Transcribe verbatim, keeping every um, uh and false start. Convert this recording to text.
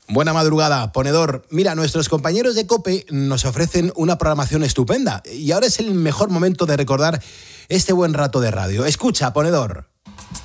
Buena madrugada, ponedor. Mira, nuestros compañeros de COPE nos ofrecen una programación estupenda y ahora es el mejor momento de recordar este buen rato de radio. Escucha, ponedor.